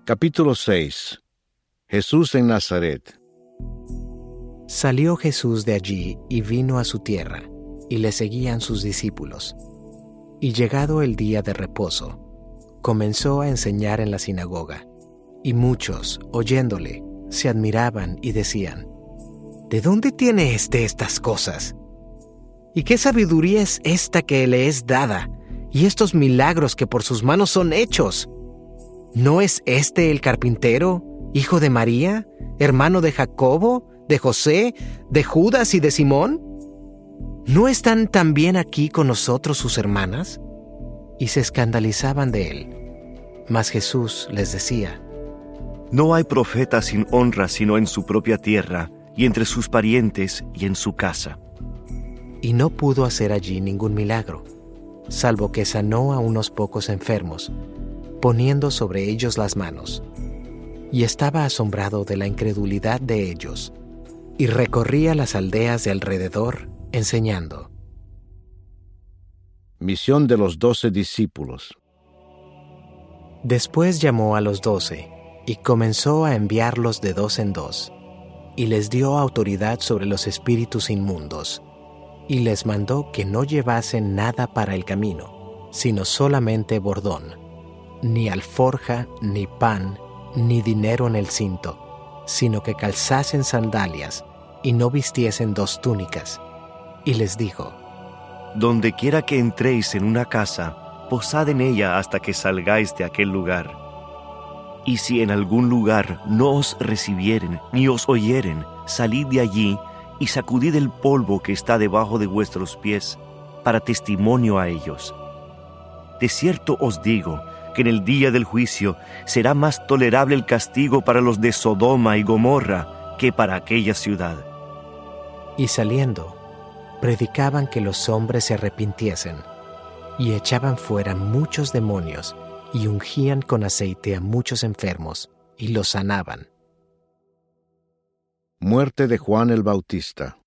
Capítulo 6. Jesús en Nazaret. Salió Jesús de allí y vino a su tierra, y le seguían sus discípulos. Y llegado el día de reposo, comenzó a enseñar en la sinagoga, y muchos, oyéndole, se admiraban y decían: ¿De dónde tiene estas cosas? ¿Y qué sabiduría es esta que le es dada, y estos milagros que por sus manos son hechos? ¿No es este el carpintero, hijo de María, hermano de Jacobo, de José, de Judas y de Simón? ¿No están también aquí con nosotros sus hermanas? Y se escandalizaban de él. Mas Jesús les decía: No hay profeta sin honra sino en su propia tierra, y entre sus parientes y en su casa. Y no pudo hacer allí ningún milagro, salvo que sanó a unos pocos enfermos, poniendo sobre ellos las manos. Y estaba asombrado de la incredulidad de ellos, y recorría las aldeas de alrededor, enseñando. Misión de los 12 discípulos. Después llamó a los 12, y comenzó a enviarlos de 2 en 2, y les dio autoridad sobre los espíritus inmundos, y les mandó que no llevasen nada para el camino, sino solamente bordón, ni alforja, ni pan, ni dinero en el cinto, sino que calzasen sandalias, y no vistiesen 2 túnicas. Y les dijo: Donde quiera que entréis en una casa, posad en ella hasta que salgáis de aquel lugar. Y si en algún lugar no os recibieren, ni os oyeren, salid de allí, y sacudid el polvo que está debajo de vuestros pies, para testimonio a ellos. De cierto os digo, que en el día del juicio será más tolerable el castigo para los de Sodoma y Gomorra que para aquella ciudad. Y saliendo, predicaban que los hombres se arrepintiesen, y echaban fuera muchos demonios, y ungían con aceite a muchos enfermos, y los sanaban. Muerte de Juan el Bautista.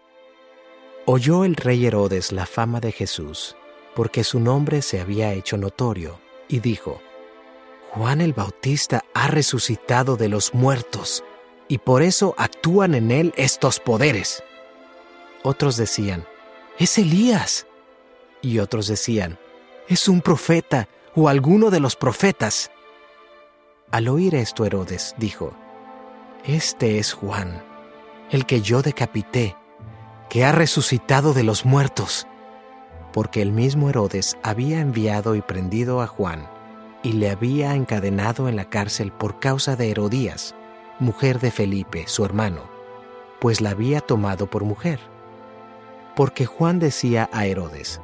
Oyó el rey Herodes la fama de Jesús, porque su nombre se había hecho notorio, y dijo: Juan el Bautista ha resucitado de los muertos, y por eso actúan en él estos poderes. Otros decían: es Elías. Y otros decían: es un profeta, o alguno de los profetas. Al oír esto, Herodes dijo: Este es Juan, el que yo decapité, que ha resucitado de los muertos. Porque el mismo Herodes había enviado y prendido a Juan, y le había encadenado en la cárcel por causa de Herodías, mujer de Felipe, su hermano, pues la había tomado por mujer. Porque Juan decía a Herodes: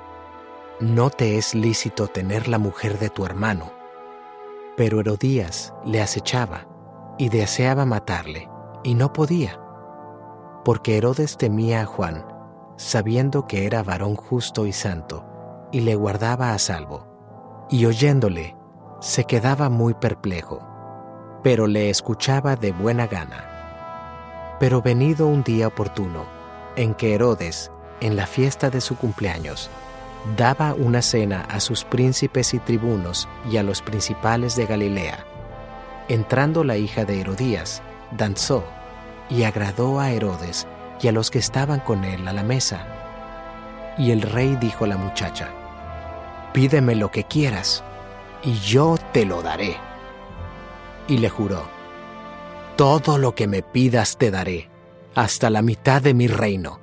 No te es lícito tener la mujer de tu hermano. Pero Herodías le acechaba, y deseaba matarle, y no podía. Porque Herodes temía a Juan, sabiendo que era varón justo y santo, y le guardaba a salvo. Y oyéndole, se quedaba muy perplejo, pero le escuchaba de buena gana. Pero venido un día oportuno, en que Herodes, en la fiesta de su cumpleaños, daba una cena a sus príncipes y tribunos y a los principales de Galilea, entrando la hija de Herodías, danzó, y agradó a Herodes y a los que estaban con él a la mesa. Y el rey dijo a la muchacha: Pídeme lo que quieras, y yo te lo daré. Y le juró: Todo lo que me pidas te daré, hasta la mitad de mi reino.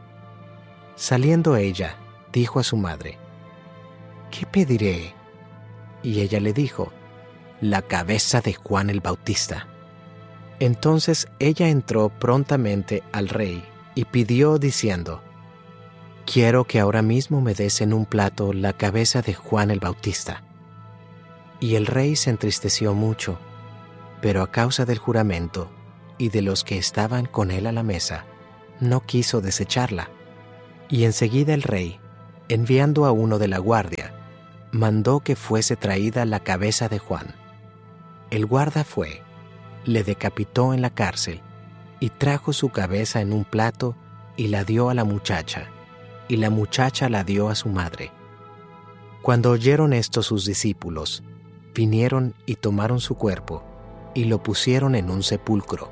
Saliendo ella, dijo a su madre: ¿Qué pediré? Y ella le dijo: La cabeza de Juan el Bautista. Entonces ella entró prontamente al rey y pidió diciendo: Quiero que ahora mismo me des en un plato la cabeza de Juan el Bautista. Y el rey se entristeció mucho, pero a causa del juramento y de los que estaban con él a la mesa, no quiso desecharla. Y enseguida el rey, enviando a uno de la guardia, mandó que fuese traída la cabeza de Juan. El guarda fue, le decapitó en la cárcel, y trajo su cabeza en un plato y la dio a la muchacha, y la muchacha la dio a su madre. Cuando oyeron esto sus discípulos, vinieron y tomaron su cuerpo y lo pusieron en un sepulcro.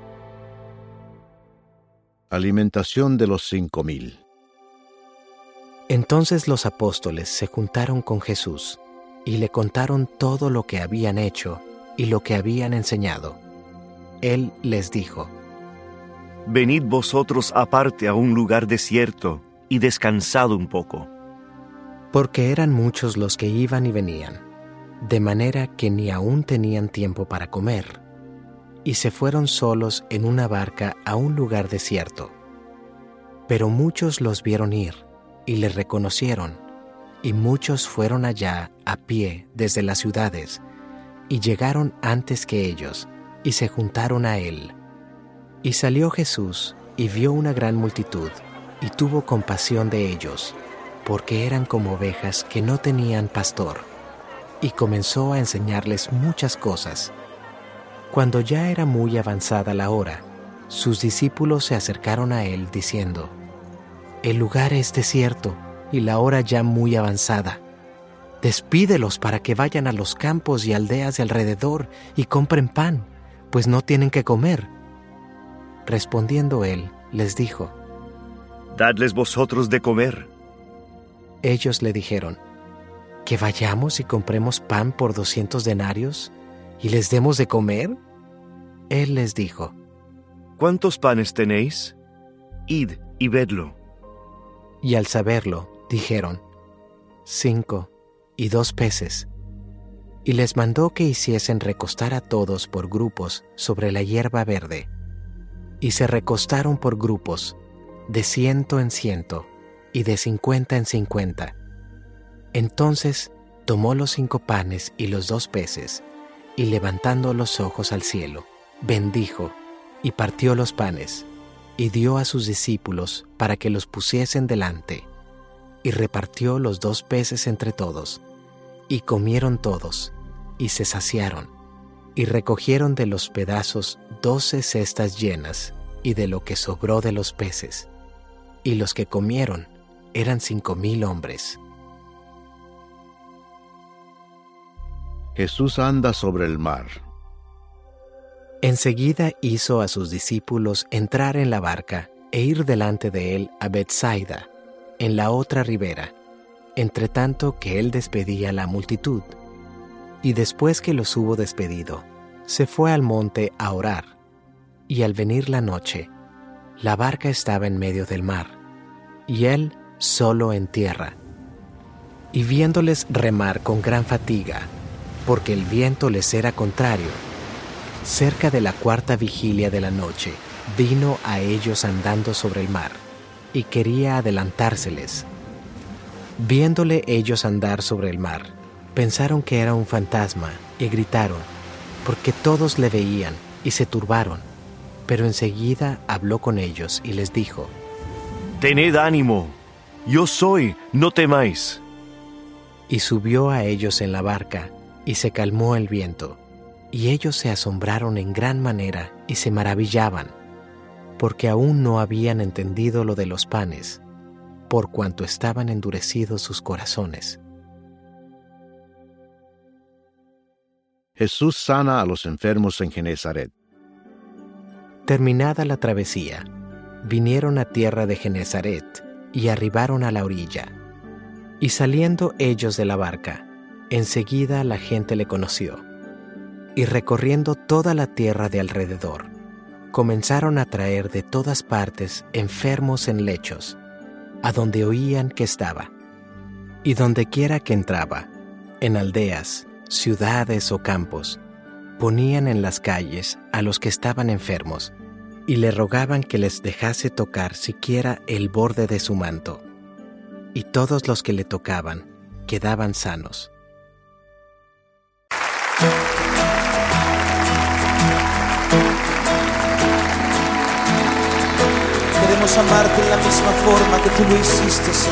Alimentación de los 5,000. Entonces los apóstoles se juntaron con Jesús y le contaron todo lo que habían hecho y lo que habían enseñado. Él les dijo: Venid vosotros aparte a un lugar desierto y descansad un poco. Porque eran muchos los que iban y venían, de manera que ni aún tenían tiempo para comer, y se fueron solos en una barca a un lugar desierto. Pero muchos los vieron ir y les reconocieron, y muchos fueron allá a pie desde las ciudades, y llegaron antes que ellos, y se juntaron a él. Y salió Jesús, y vio una gran multitud, y tuvo compasión de ellos, porque eran como ovejas que no tenían pastor, y comenzó a enseñarles muchas cosas. Cuando ya era muy avanzada la hora, sus discípulos se acercaron a él diciendo: El lugar es desierto, y la hora ya muy avanzada. Despídelos para que vayan a los campos y aldeas de alrededor y compren pan, pues no tienen que comer. Respondiendo él, les dijo: Dadles vosotros de comer. Ellos le dijeron: ¿Que vayamos y compremos pan por 200 denarios y les demos de comer? Él les dijo: ¿Cuántos panes tenéis? Id y vedlo. Y al saberlo, dijeron: 5 y 2 peces. Y les mandó que hiciesen recostar a todos por grupos sobre la hierba verde. Y se recostaron por grupos, de 100 en 100, y de 50 en 50. Entonces tomó los 5 panes y los 2 peces, y levantando los ojos al cielo, bendijo, y partió los panes, y dio a sus discípulos para que los pusiesen delante, y repartió los 2 peces entre todos, y comieron todos, y se saciaron, y recogieron de los pedazos 12 cestas llenas, y de lo que sobró de los peces, y los que comieron eran 5,000 hombres. Jesús anda sobre el mar. Enseguida hizo a sus discípulos entrar en la barca e ir delante de él a Betsaida, en la otra ribera, entre tanto que él despedía a la multitud. Y después que los hubo despedido, se fue al monte a orar. Y al venir la noche, la barca estaba en medio del mar, y él solo en tierra. Y viéndoles remar con gran fatiga, porque el viento les era contrario, cerca de la 4ª vigilia de la noche, vino a ellos andando sobre el mar, y quería adelantárseles. Viéndole ellos andar sobre el mar, pensaron que era un fantasma, y gritaron, porque todos le veían, y se turbaron. Pero enseguida habló con ellos, y les dijo: Tened ánimo, yo soy, no temáis. Y subió a ellos en la barca, y se calmó el viento. Y ellos se asombraron en gran manera, y se maravillaban, porque aún no habían entendido lo de los panes, por cuanto estaban endurecidos sus corazones. Jesús sana a los enfermos en Genezaret. Terminada la travesía, vinieron a tierra de Genezaret y arribaron a la orilla. Y saliendo ellos de la barca, enseguida la gente le conoció. Y recorriendo toda la tierra de alrededor, comenzaron a traer de todas partes enfermos en lechos, a donde oían que estaba. Y dondequiera que entraba, en aldeas, ciudades o campos, ponían en las calles a los que estaban enfermos, y le rogaban que les dejase tocar siquiera el borde de su manto. Y todos los que le tocaban quedaban sanos. Queremos amarte en la misma forma que tú lo hiciste, Señor.